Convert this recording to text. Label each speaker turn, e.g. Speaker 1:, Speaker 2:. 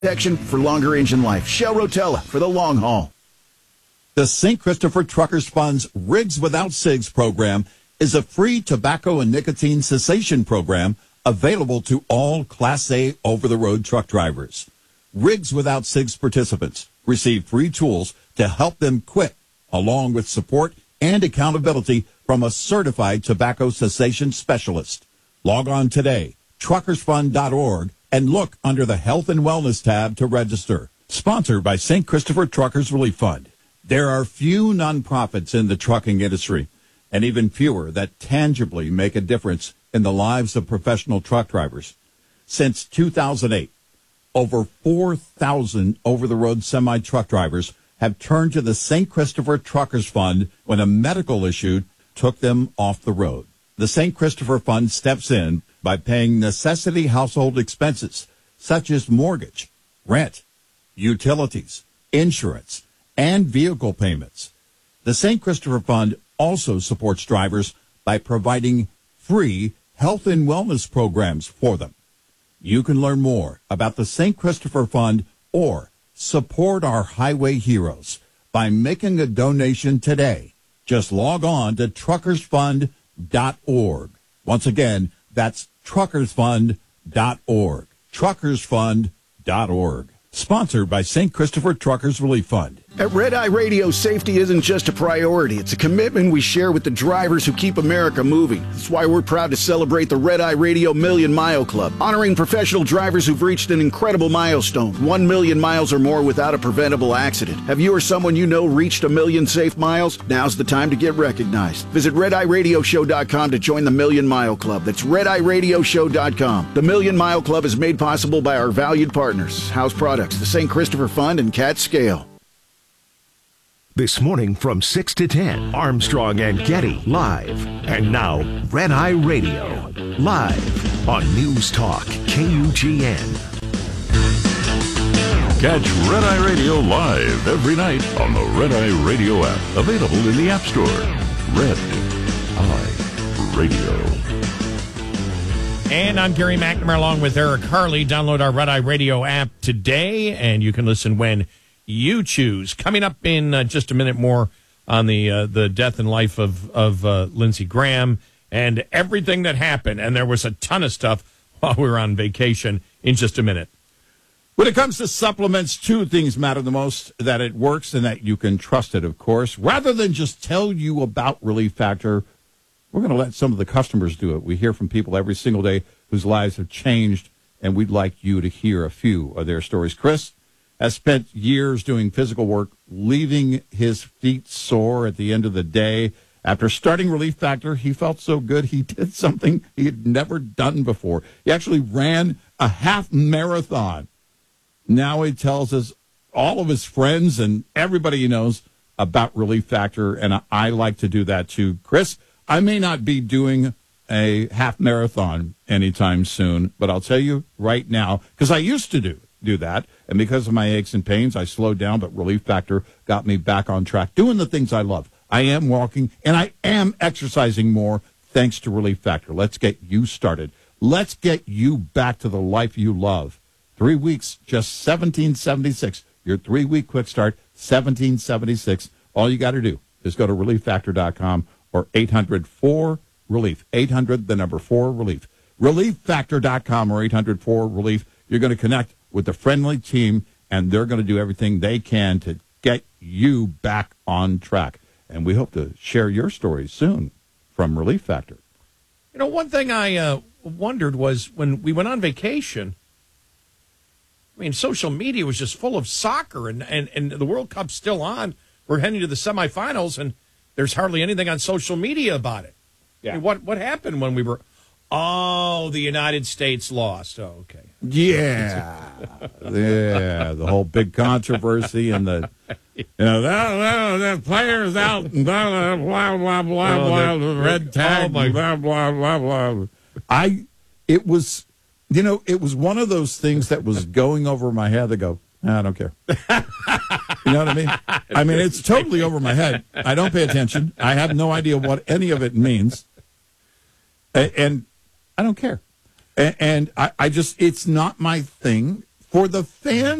Speaker 1: Protection for longer engine life. Shell Rotella for the long haul.
Speaker 2: The St. Christopher Truckers Fund's Rigs Without Cigs program is a free tobacco and nicotine cessation program available to all Class A over-the-road truck drivers. Rigs Without Cigs participants receive free tools to help them quit, along with support and accountability from a certified tobacco cessation specialist. Log on today, truckersfund.org, and look under the Health and Wellness tab to register. Sponsored by St. Christopher Truckers Relief Fund. There are few nonprofits in the trucking industry, and even fewer that tangibly make a difference in the lives of professional truck drivers. Since 2008, over 4,000 over-the-road semi-truck drivers have turned to the St. Christopher Truckers Fund when a medical issue took them off the road. The St. Christopher Fund steps in by paying necessity household expenses such as mortgage, rent, utilities, insurance, and vehicle payments. The St. Christopher Fund also supports drivers by providing free health and wellness programs for them. You can learn more about the St. Christopher Fund or support our highway heroes by making a donation today. Just log on to truckersfund.org. Once again, that's truckersfund.org. Truckersfund.org. Sponsored by St. Christopher Truckers Relief Fund.
Speaker 1: At Red Eye Radio, safety isn't just a priority. It's a commitment we share with the drivers who keep America moving. That's why we're proud to celebrate the Red Eye Radio Million Mile Club, honoring professional drivers who've reached an incredible milestone, 1 million miles or more without a preventable accident. Have you or someone you know reached 1 million safe miles? Now's the time to get recognized. Visit RedEyeRadioShow.com to join the Million Mile Club. That's RedEyeRadioShow.com. The Million Mile Club is made possible by our valued partners, House Products, the St. Christopher Fund, and Cat Scale.
Speaker 3: This morning from 6 to 10, Armstrong and Getty live. And now, Red Eye Radio, live on News Talk, KUGN.
Speaker 4: Catch Red Eye Radio live every night on the Red Eye Radio app. Available in the App Store. Red Eye Radio.
Speaker 5: And I'm Gary McNamara along with Eric Harley. Download our Red Eye Radio app today, and you can listen when you choose. Coming up in just a minute more on the death and life of Lindsey Graham and everything that happened. And there was a ton of stuff while we were on vacation in just a minute.
Speaker 2: When it comes to supplements, two things matter the most: that it works and that you can trust it, of course. Rather than just tell you about Relief Factor, we're going to let some of the customers do it. We hear from people every single day whose lives have changed, and we'd like you to hear a few of their stories. Chris has spent years doing physical work, leaving his feet sore at the end of the day. After starting Relief Factor, he felt so good he did something he had never done before. He actually ran a half marathon. Now he tells us all of his friends and everybody he knows about Relief Factor, and I like to do that too. Chris, I may not be doing a half marathon anytime soon, but I'll tell you right now, because I used to do that, and because of my aches and pains, I slowed down, but Relief Factor got me back on track, doing the things I love. I am walking, and I am exercising more thanks to Relief Factor. Let's get you started. Let's get you back to the life you love. 3 weeks, just $17.76. Your 3-week quick start, $17.76. All you got to do is go to ReliefFactor.com or 800-4-RELIEF. 800, the number 4-RELIEF. ReliefFactor.com or 800-4-RELIEF. You're going to connect with the friendly team, and they're going to do everything they can to get you back on track. And we hope to share your stories soon from Relief Factor.
Speaker 5: You know, one thing I wondered was when we went on vacation, I mean, social media was just full of soccer, and the World Cup's still on. We're heading to the semifinals, and there's hardly anything on social media about it.
Speaker 2: Yeah.
Speaker 5: I mean, what happened when we were... Oh, the United States lost. Oh, okay.
Speaker 2: Yeah. Yeah, the whole big controversy and the, the players out, and blah, blah, blah, blah, blah, the red tag, blah, blah, blah, blah. It was one of those things that was going over my head. I go, I don't care. You know what I mean? I mean, it's totally over my head. I don't pay attention. I have no idea what any of it means. And I don't care. And I just, it's not my thing. For the fans